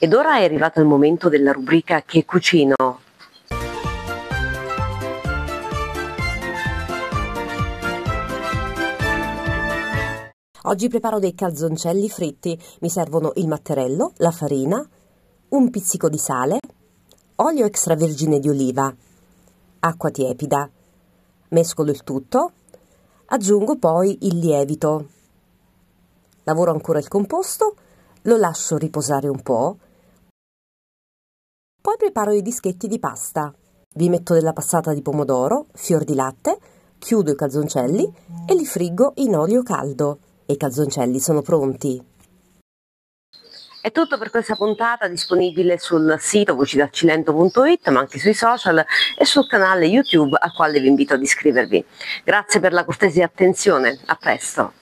Ed ora è arrivato il momento della rubrica Che cucino? Oggi preparo dei calzoncelli fritti. Mi servono il matterello, la farina, un pizzico di sale, olio extravergine di oliva, acqua tiepida. Mescolo il tutto, aggiungo poi il lievito. Lavoro ancora il composto, lo lascio riposare un po'. Poi preparo i dischetti di pasta. Vi metto della passata di pomodoro, fior di latte, chiudo i calzoncelli e li friggo in olio caldo. E i calzoncelli sono pronti. È tutto per questa puntata, disponibile sul sito vocidacilento.it, ma anche sui social e sul canale YouTube al quale vi invito ad iscrivervi. Grazie per la cortese attenzione, a presto!